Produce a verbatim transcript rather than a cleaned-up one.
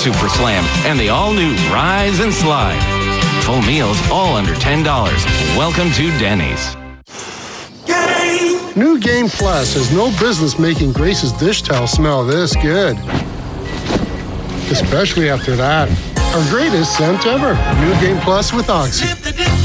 Super Slam and the all-new Rise and Slide. Full meals all under ten dollars. Welcome to Denny's. New Game Plus has no business making Grace's dish towel smell this good. Especially after that. Our greatest scent ever. New Game Plus with Oxy.